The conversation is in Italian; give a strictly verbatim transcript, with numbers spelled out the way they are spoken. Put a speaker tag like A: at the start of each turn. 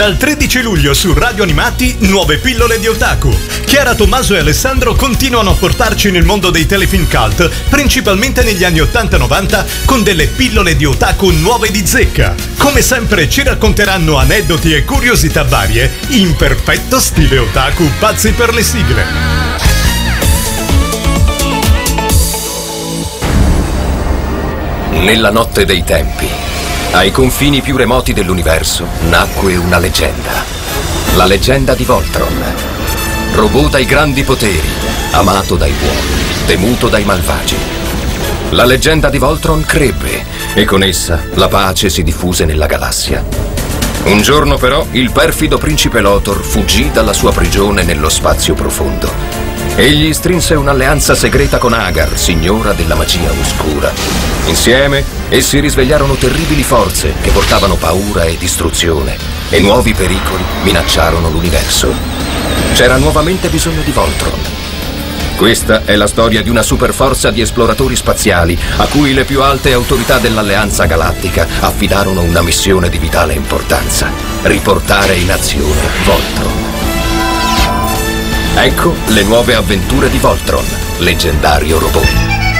A: Dal tredici luglio su Radio Animati, nuove pillole di Otaku. Chiara Tommaso e Alessandro continuano a portarci nel mondo dei telefilm cult, principalmente negli anni ottanta novanta, con delle pillole di Otaku nuove di zecca. Come sempre ci racconteranno aneddoti e curiosità varie, in perfetto stile Otaku pazzi per le sigle.
B: Nella notte dei tempi, ai confini più remoti dell'universo, nacque una leggenda. La leggenda di Voltron. Robot dai grandi poteri, amato dai buoni, temuto dai malvagi. La leggenda di Voltron crebbe e con essa la pace si diffuse nella galassia. Un giorno però il perfido principe Lothor fuggì dalla sua prigione nello spazio profondo. Egli strinse un'alleanza segreta con Agar, signora della magia oscura. Insieme, essi risvegliarono terribili forze che portavano paura e distruzione, e nuovi pericoli minacciarono l'universo. C'era nuovamente bisogno di Voltron. Questa è la storia di una superforza di esploratori spaziali a cui le più alte autorità dell'Alleanza Galattica affidarono una missione di vitale importanza: riportare in azione Voltron. Ecco le nuove avventure di Voltron, leggendario robot.